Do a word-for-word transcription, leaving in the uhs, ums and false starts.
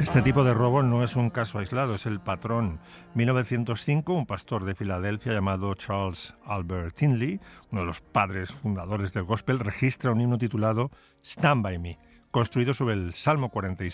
Este tipo de robo no es un caso aislado, es el patrón. mil novecientos cinco, un pastor de Filadelfia llamado Charles Albert Tindley, uno de los padres fundadores del gospel, registra un himno titulado Stand By Me, construido sobre el Salmo cuarenta y seis.